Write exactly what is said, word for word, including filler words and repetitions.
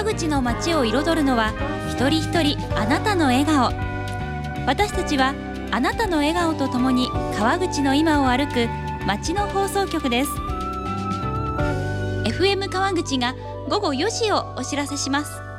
川口の街を彩るのは一人一人あなたの笑顔。私たちはあなたの笑顔とともに川口の今を歩く街の放送局です。 エフエム 川口が午後よじをお知らせします。